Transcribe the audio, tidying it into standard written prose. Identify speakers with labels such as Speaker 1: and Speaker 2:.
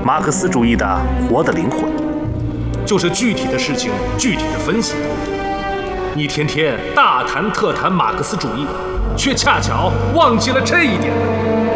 Speaker 1: 马克思主义的活的灵魂，
Speaker 2: 就是具体的事情具体的分析。你天天大谈特谈马克思主义，却恰巧忘记了这一点。